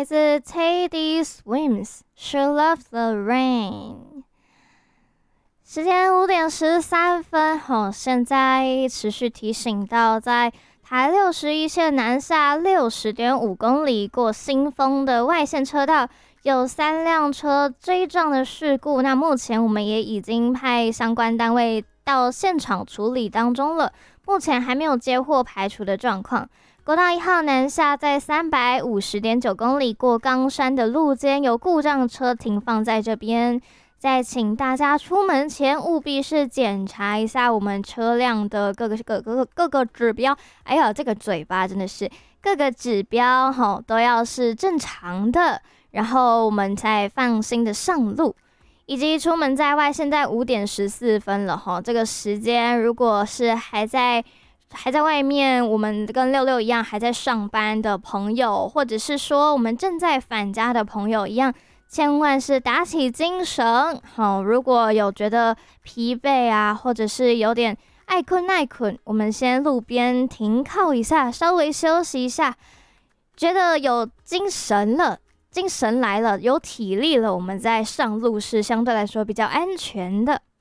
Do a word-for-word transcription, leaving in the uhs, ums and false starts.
来自 Teddy Swims，She Loves the Rain。时间五点十三分，哦，现在持续提醒到，在台六十一线南下六十点五公里过新丰的外线车道，有三辆车追撞的事故。那目前我们也已经派相关单位到现场处理当中了，目前还没有接获排除的状况。国道一号南下在三百五十点九公里过冈山的路肩，有故障车停放在这边。再请大家出门前务必是检查一下我们车辆的各个各个各个指标，哎呀，这个嘴巴真的是各个指标吼都要是正常的，然后我们才放心的上路。以及出门在外，现在五点十四分了吼，这个时间如果是还在还在外面，我们跟六六一样还在上班的朋友，或者是说我们正在返家的朋友一样。千万是打起精神，好，如果有觉得疲惫啊，或者是有点爱困爱困，我们先路边停靠一下，稍微休息一下，觉得有精神了，精神来了，有体力了，我们再上路是相对来说比较安全的。